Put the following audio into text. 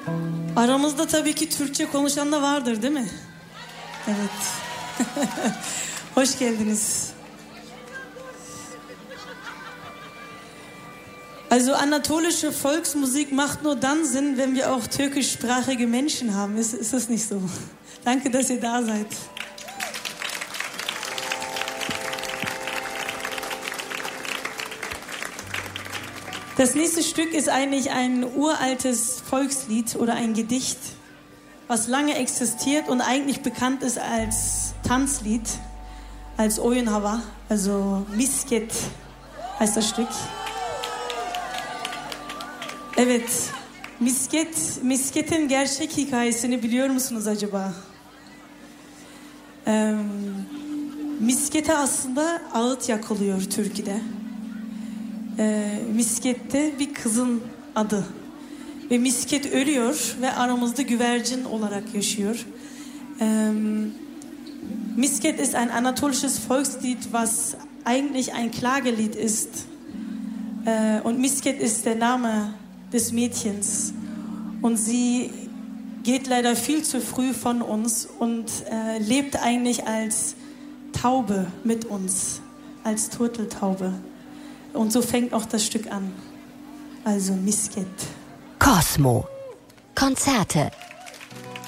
Aramızda tabii ki Türkçe konuşan da vardır, değil mi? Evet. Hoş geldiniz. Also anatolische Volksmusik macht nur dann Sinn, wenn wir auch türkischsprachige Menschen haben. Ist das nicht so? Danke, dass ihr da seid. Das nächste Stück ist eigentlich ein uraltes Volkslied oder ein Gedicht, was lange existiert und eigentlich bekannt ist als Tanzlied, als Oyun Hava, also Misket heißt das Stück. Evet, misketin gerçek hikayesini biliyor musunuz acaba? Miskete aslında ağıt yakılıyor türküde. Miskette bir kızın adı. Ve misket ölüyor ve aramızda güvercin olarak yaşıyor. Misket ist ein anatolisches Volkslied, was eigentlich ein Klagelied ist. Und Misket ist der Name des Mädchens. Und sie geht leider viel zu früh von uns und lebt eigentlich als Taube mit uns, als Turteltaube. Und so fängt auch das Stück an. Also Misket. Cosmo. Konzerte.